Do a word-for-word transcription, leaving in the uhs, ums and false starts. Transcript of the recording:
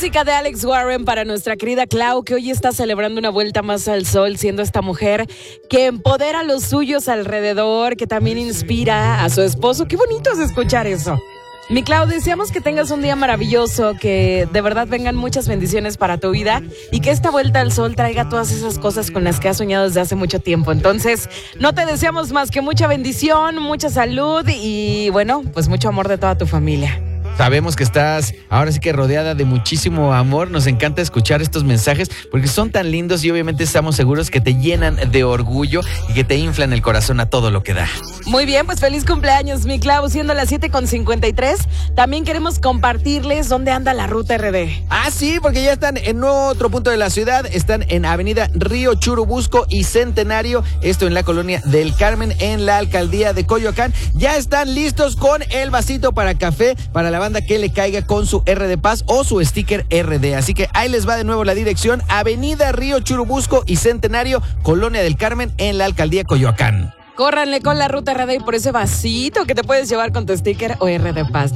Música de Alex Warren para nuestra querida Clau, que hoy está celebrando una vuelta más al sol, siendo esta mujer que empodera a los suyos alrededor, que también inspira a su esposo. Qué bonito es escuchar eso. Mi Clau, deseamos que tengas un día maravilloso, que de verdad vengan muchas bendiciones para tu vida y que esta vuelta al sol traiga todas esas cosas con las que has soñado desde hace mucho tiempo. Entonces, no te deseamos más que mucha bendición, mucha salud y, bueno, pues mucho amor de toda tu familia. Sabemos que estás ahora sí que rodeada de muchísimo amor. Nos encanta escuchar estos mensajes porque son tan lindos y obviamente estamos seguros que te llenan de orgullo y que te inflan el corazón a todo lo que da. Muy bien, pues feliz cumpleaños, mi Clau, siendo las siete con cincuenta y tres. También queremos compartirles dónde anda la Ruta R D. Ah, sí, porque ya están en otro punto de la ciudad. Están en Avenida Río Churubusco y Centenario. Esto en la colonia del Carmen, en la alcaldía de Coyoacán. Ya están listos con el vasito para café para la banda que le caiga con su R de Paz o su sticker R D. Así que ahí les va de nuevo la dirección: Avenida Río Churubusco y Centenario, Colonia del Carmen, en la alcaldía Coyoacán. Córranle con la Ruta R D y por ese vasito que te puedes llevar con tu sticker o R de Paz.